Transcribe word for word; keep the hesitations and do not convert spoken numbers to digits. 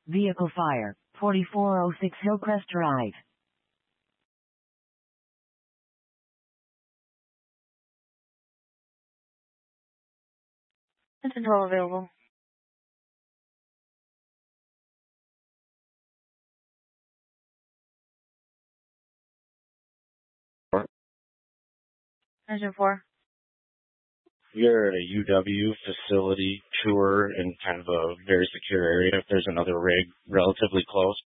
Vehicle fire, forty-four oh six Hillcrest Drive. Engine twelve available. Engine four. You're at a U W facility tour in kind of a very secure area. If there's another rig relatively close,